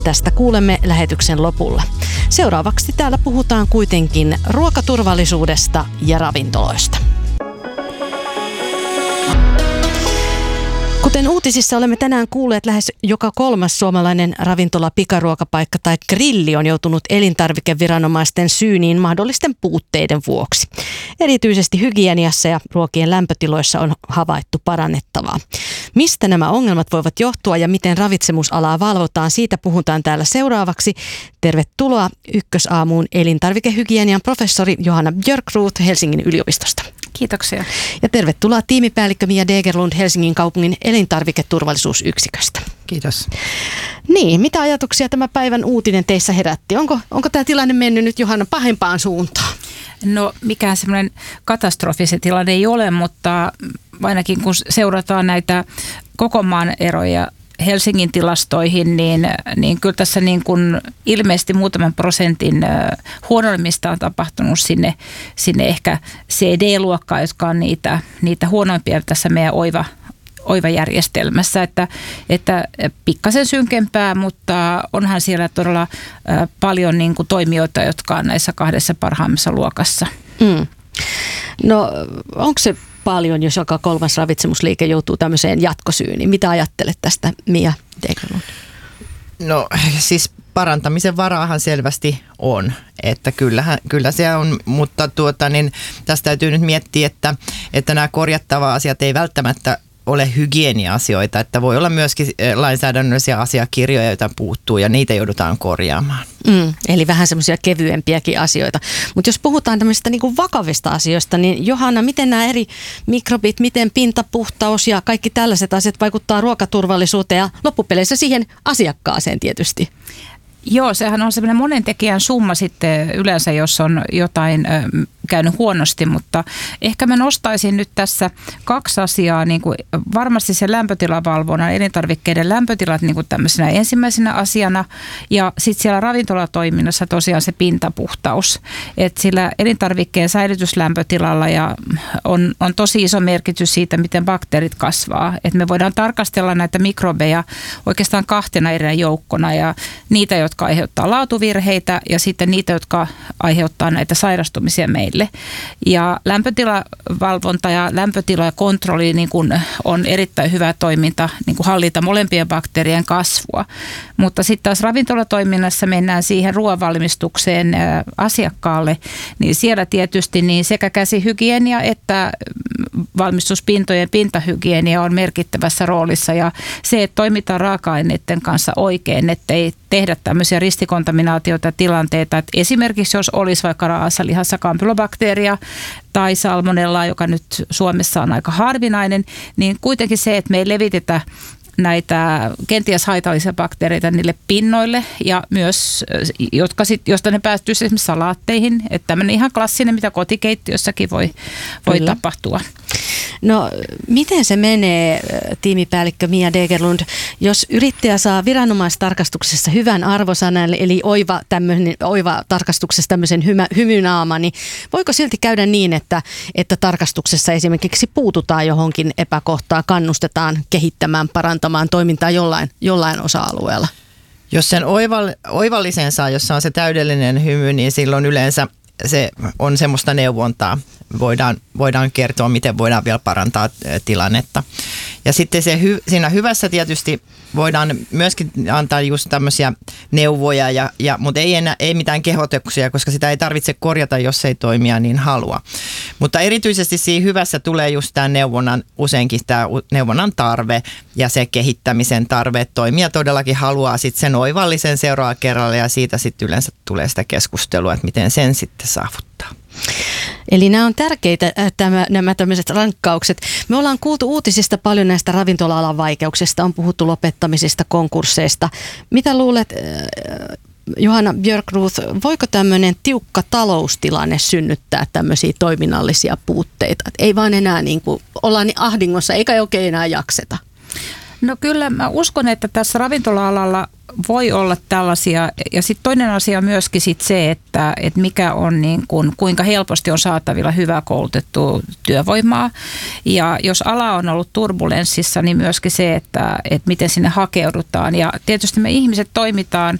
Tästä kuulemme lähetyksen lopulla. Seuraavaksi täällä puhutaan kuitenkin ruokaturvallisuudesta ja ravintoloista. Kuten uutisissa olemme tänään kuulleet, lähes joka kolmas suomalainen ravintola, pikaruokapaikka tai grilli on joutunut elintarvikeviranomaisten syyniin mahdollisten puutteiden vuoksi. Erityisesti hygieniassa ja ruokien lämpötiloissa on havaittu parannettavaa. Mistä nämä ongelmat voivat johtua ja miten ravitsemusalaa valvotaan, siitä puhutaan täällä seuraavaksi. Tervetuloa Ykkösaamuun elintarvikehygienian professori Johanna Björkroth Helsingin yliopistosta. Kiitoksia. Ja tervetuloa tiimipäällikkö Mia Degerlund Helsingin kaupungin elintarviketurvallisuusyksiköstä. Kiitos. Niin, mitä ajatuksia tämä päivän uutinen teissä herätti? Onko tämä tilanne mennyt nyt, Johanna, pahempaan suuntaan? No, mikään semmoinen katastrofisen tilanne ei ole, mutta ainakin kun seurataan näitä koko maan eroja Helsingin tilastoihin, niin kyllä tässä niin kuin ilmeisesti muutaman prosentin huonoimmista on tapahtunut sinne ehkä CD-luokkaan, jotka on niitä huonoimpia tässä meidän oiva-järjestelmässä, että pikkasen synkempää, mutta onhan siellä todella paljon niin kuin toimijoita, jotka on näissä kahdessa parhaimmassa luokassa. No, onko se paljon, jos joka kolmas ravitsemusliike joutuu tämmöiseen jatkosyyniin? Mitä ajattelet tästä, Mia Degerlund? No siis parantamisen varaahan selvästi on, että kyllä se on, mutta tästä täytyy nyt miettiä, että nämä korjattava asiat ei välttämättä ole hygienia-asioita, että voi olla myöskin lainsäädännöllisiä asiakirjoja, joita puuttuu ja niitä joudutaan korjaamaan. Eli vähän semmoisia kevyempiäkin asioita. Mutta jos puhutaan tämmöisistä niinku vakavista asioista, niin Johanna, miten nämä eri mikrobit, miten pintapuhtaus ja kaikki tällaiset asiat vaikuttaa ruokaturvallisuuteen ja loppupeleissä siihen asiakkaaseen tietysti? Joo, sehän on semmoinen monen tekijän summa sitten yleensä, jos on jotain käynyt huonosti, mutta ehkä mä nostaisin nyt tässä kaksi asiaa, niin kuin varmasti se lämpötilavalvonnan, elintarvikkeiden lämpötilat niin kuin tämmöisenä ensimmäisenä asiana ja sitten siellä ravintolatoiminnassa tosiaan se pintapuhtaus, että sillä elintarvikkeen säilytyslämpötilalla ja on tosi iso merkitys siitä, miten bakteerit kasvaa, että me voidaan tarkastella näitä mikrobeja oikeastaan kahtena eri joukkona ja niitä, jotka aiheuttaa laatuvirheitä ja sitten niitä, jotka aiheuttaa näitä sairastumisia meille. Ja lämpötilavalvonta ja lämpötilakontrolli niin kuin on erittäin hyvä toiminta niin kuin hallita molempien bakteerien kasvua. Mutta sitten taas ravintolatoiminnassa mennään siihen ruoanvalmistukseen asiakkaalle, niin siellä tietysti niin sekä käsihygienia että valmistuspintojen pintahygienia on merkittävässä roolissa ja se, että toimitaan raaka-aineiden kanssa oikein, ettei tehdä tämmöisiä ristikontaminaatioita tilanteita, että esimerkiksi jos olisi vaikka raasalihassa kampylobakteeria tai salmonellaa, joka nyt Suomessa on aika harvinainen, niin kuitenkin se, että me ei levitetä näitä kenties haitallisia bakteereita niille pinnoille ja myös, josta ne päätyy esimerkiksi salaatteihin. Että tämmöinen ihan klassinen, mitä kotikeittiössäkin voi tapahtua. No, miten se menee, tiimipäällikkö Mia Degerlund, jos yrittäjä saa viranomaistarkastuksessa hyvän arvosanan, eli oiva tarkastuksessa tämmöisen hymynaama, niin voiko silti käydä niin, että tarkastuksessa esimerkiksi puututaan johonkin epäkohtaan, kannustetaan kehittämään, parantamaan toimintaa jollain osa-alueella? Jos sen oivallisen saa, jossa on se täydellinen hymy, niin silloin yleensä se on semmoista neuvontaa. Voidaan kertoa, miten voidaan vielä parantaa tilannetta. Ja sitten siinä hyvässä tietysti voidaan myöskin antaa just tämmöisiä neuvoja, mutta ei mitään kehotuksia, koska sitä ei tarvitse korjata, jos ei toimia niin halua. Mutta erityisesti siinä hyvässä tulee just tämä useinkin tämä neuvonnan tarve ja se kehittämisen tarve, että toimija todellakin haluaa sitten sen oivallisen seuraavalla kerralla ja siitä sitten yleensä tulee sitä keskustelua, että miten sen sitten saavuttaa. Eli nämä on tärkeitä, nämä tämmöiset rankkaukset. Me ollaan kuultu uutisista paljon näistä ravintola-alan vaikeuksista, on puhuttu lopettamisista, konkursseista. Mitä luulet, Johanna Björkroth, voiko tämmöinen tiukka taloustilanne synnyttää tämmöisiä toiminnallisia puutteita? Et ei vaan enää niin kuin, ollaan niin ahdingossa eikä oikein enää jakseta. No kyllä mä uskon, että tässä ravintola-alalla voi olla tällaisia, ja sitten toinen asia myöskin sit se, että mikä on niin kuin, kuinka helposti on saatavilla hyvää koulutettua työvoimaa. Ja jos ala on ollut turbulenssissa, niin myöskin se, että miten sinne hakeudutaan. Ja tietysti me ihmiset toimitaan